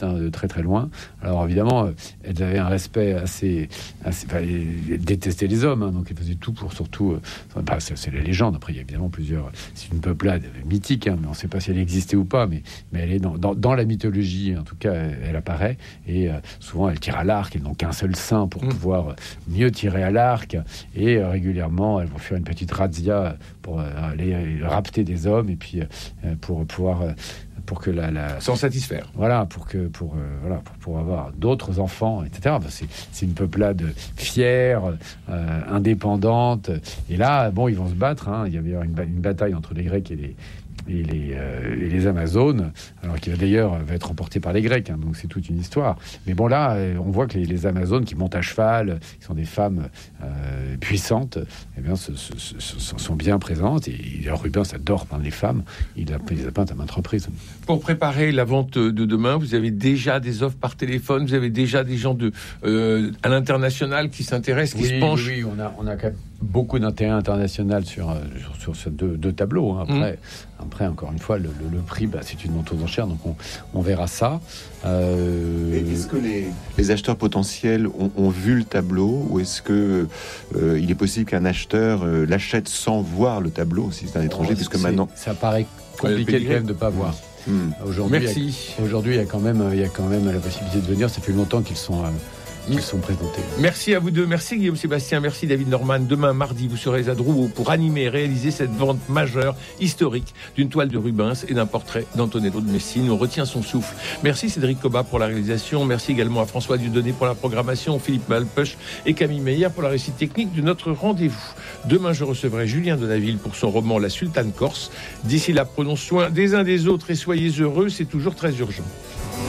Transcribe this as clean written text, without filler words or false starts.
de très très loin. Alors évidemment, elles avaient un respect assez elles détestaient les hommes, donc elles faisaient tout pour surtout. C'est la légende. Après, il y a évidemment plusieurs. C'est une peuplade mythique, mais on ne sait pas si elle existait ou pas. Mais elle est dans la mythologie, en tout cas, elle apparaît. Et souvent, elles tirent à l'arc. Elles n'ont qu'un seul sein pour pouvoir mieux tirer à l'arc. Et régulièrement, elles vont faire une petite razzia pour aller rapter des hommes et puis pour pouvoir. Pour que s'en satisfaire. Voilà, pour avoir d'autres enfants, etc. C'est une peuplade fière, indépendante. Et là, ils vont se battre. Il y avait une bataille entre les Grecs et les Amazones, alors qui va être remportée par les Grecs, donc c'est toute une histoire. Mais là, on voit que les Amazones qui montent à cheval, qui sont des femmes puissantes, sont bien présentes. Et Rubens adore peindre les femmes. Il les a peintes à maintes reprises. Pour préparer la vente de demain, vous avez déjà des offres par téléphone, vous avez déjà des gens à l'international qui s'intéressent, qui se penchent. Oui, on a quand même beaucoup d'intérêt international sur ces deux tableaux. Après, encore une fois, le prix, c'est une vente aux enchères, donc on verra ça. Est-ce que les acheteurs potentiels ont vu le tableau, ou est-ce que il est possible qu'un acheteur l'achète sans voir le tableau, si c'est un étranger, puisque maintenant... Ça paraît compliqué quand même de ne pas voir. Aujourd'hui, merci. Aujourd'hui, il y a quand même la possibilité de venir. Ça fait longtemps qu'ils sont présentés. Merci à vous deux. Merci Guillaume Sébastien. Merci David Norman. Demain, mardi, vous serez à Drouot pour animer et réaliser cette vente majeure, historique, d'une toile de Rubens et d'un portrait d'Antonello de Messine. On retient son souffle. Merci Cédric Cobat pour la réalisation. Merci également à François Dieudonné pour la programmation, Philippe Malpeuch et Camille Meyer pour la réussite technique de notre rendez-vous. Demain, je recevrai Julien Denaville pour son roman La Sultane Corse. D'ici là, prenons soin des uns des autres et soyez heureux. C'est toujours très urgent.